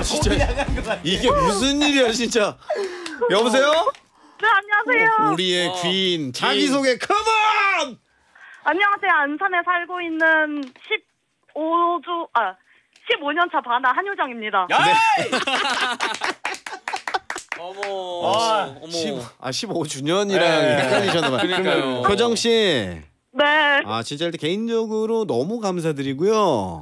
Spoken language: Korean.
진짜 이게 무슨 일이야 진짜. 여보세요? 네, 안녕하세요. 우리의 귀인 자기소개 컴온! 안녕하세요. 안산에 살고 있는 15년 차 바나 한효정입니다. 야! 어머. 15주년이랑 네. 헷갈리셨나봐요. 그러니까요. 효정 씨. 네. 아 진짜 일단 개인적으로 너무 감사드리고요.